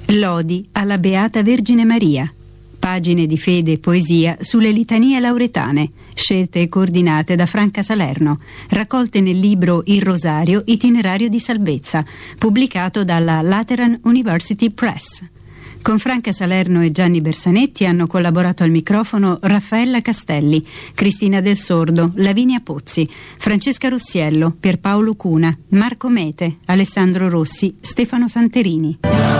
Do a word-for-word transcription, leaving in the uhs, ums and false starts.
Lodi alla Beata Vergine Maria. Pagine di fede e poesia sulle litanie lauretane, scelte e coordinate da Franca Salerno, raccolte nel libro Il Rosario, itinerario di salvezza, pubblicato dalla Lateran University Press. Con Franca Salerno e Gianni Bersanetti hanno collaborato al microfono Raffaella Castelli, Cristina Del Sordo, Lavinia Pozzi, Francesca Rossiello, Pierpaolo Cuna, Marco Mete, Alessandro Rossi, Stefano Santerini.